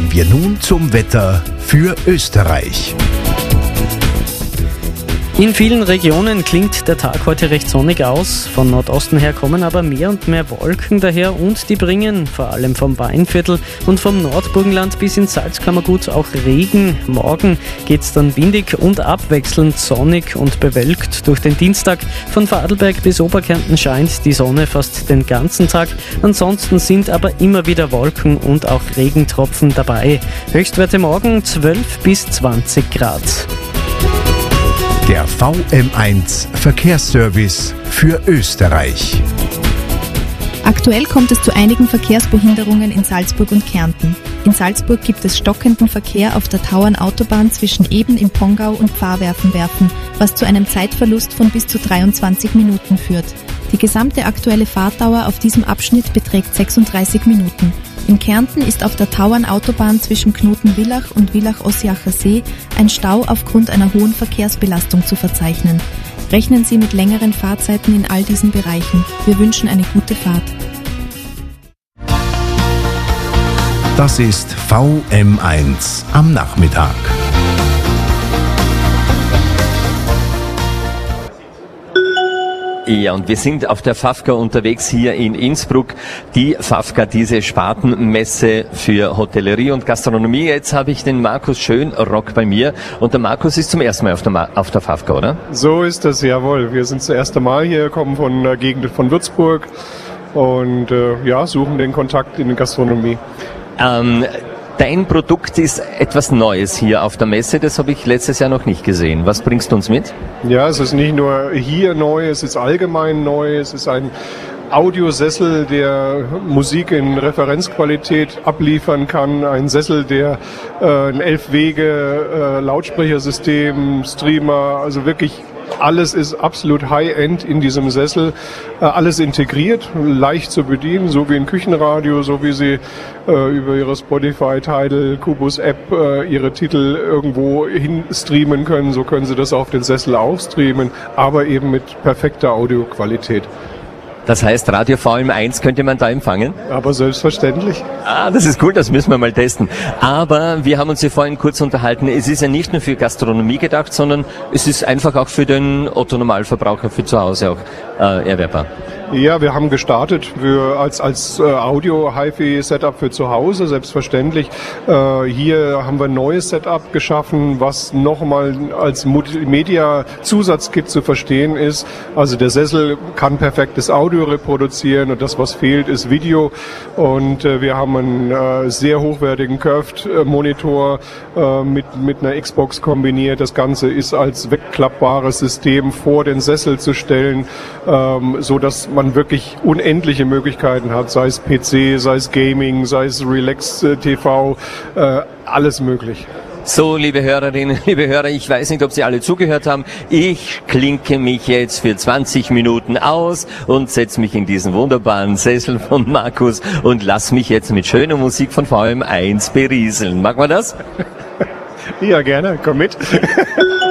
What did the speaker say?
Kommen wir nun zum Wetter für Österreich. In vielen Regionen klingt der Tag heute recht sonnig aus. Von Nordosten her kommen aber mehr und mehr Wolken daher und die bringen vor allem vom Weinviertel und vom Nordburgenland bis ins Salzkammergut auch Regen. Morgen geht's dann windig und abwechselnd sonnig und bewölkt durch den Dienstag. Von Vorarlberg bis Oberkärnten scheint die Sonne fast den ganzen Tag. Ansonsten sind aber immer wieder Wolken und auch Regentropfen dabei. Höchstwerte morgen 12 bis 20 Grad. Der VM1 Verkehrsservice für Österreich. Aktuell kommt es zu einigen Verkehrsbehinderungen in Salzburg und Kärnten. In Salzburg gibt es stockenden Verkehr auf der Tauernautobahn zwischen Eben im Pongau und Pfarrwerfen, was zu einem Zeitverlust von bis zu 23 Minuten führt. Die gesamte aktuelle Fahrtdauer auf diesem Abschnitt beträgt 36 Minuten. In Kärnten ist auf der Tauernautobahn zwischen Knoten-Villach und Villach-Ossiacher See ein Stau aufgrund einer hohen Verkehrsbelastung zu verzeichnen. Rechnen Sie mit längeren Fahrzeiten in all diesen Bereichen. Wir wünschen eine gute Fahrt. Das ist VM1 am Nachmittag. Ja, und wir sind auf der FAFCA unterwegs hier in Innsbruck. Die FAFCA, diese Spartenmesse für Hotellerie und Gastronomie. Jetzt habe ich den Markus Schönrock bei mir. Und der Markus ist zum ersten Mal auf der FAFCA, oder? So ist das, jawohl. Wir sind das erste Mal hier, kommen von der Gegend von Würzburg und suchen den Kontakt in die Gastronomie. Dein Produkt ist etwas Neues hier auf der Messe, das habe ich letztes Jahr noch nicht gesehen. Was bringst du uns mit? Ja, es ist nicht nur hier neu, es ist allgemein neu, es ist ein Audiosessel, der Musik in Referenzqualität abliefern kann, ein Sessel, der ein 11-Wege-Lautsprechersystem, Streamer, also wirklich alles ist absolut High-End in diesem Sessel, alles integriert, leicht zu bedienen, so wie ein Küchenradio, so wie Sie über Ihre Spotify, Tidal, Kubus App Ihre Titel irgendwo hin streamen können, so können Sie das auf den Sessel auch streamen, aber eben mit perfekter Audioqualität. Das heißt, Radio VM1 könnte man da empfangen? Aber selbstverständlich. Das ist cool, das müssen wir mal testen. Aber wir haben uns hier vorhin kurz unterhalten, es ist ja nicht nur für Gastronomie gedacht, sondern es ist einfach auch für den Otto-Normalverbraucher, für zu Hause auch erwerbbar. Ja, wir haben gestartet als Audio-HiFi-Setup für zu Hause, selbstverständlich. Hier haben wir ein neues Setup geschaffen, was nochmal als Multimedia-Zusatzkit zu verstehen ist. Also der Sessel kann perfektes Audio reproduzieren und das, was fehlt, ist Video. Und wir haben einen sehr hochwertigen Curved-Monitor mit einer Xbox kombiniert. Das Ganze ist als wegklappbares System vor den Sessel zu stellen, so dass man wirklich unendliche Möglichkeiten hat, sei es PC, sei es Gaming, sei es Relax TV, alles möglich. So, liebe Hörerinnen, liebe Hörer, ich weiß nicht, ob Sie alle zugehört haben. Ich klinke mich jetzt für 20 Minuten aus und setze mich in diesen wunderbaren Sessel von Markus und lass mich jetzt mit schöner Musik von VM1 berieseln. Mag man das? Ja, gerne. Komm mit.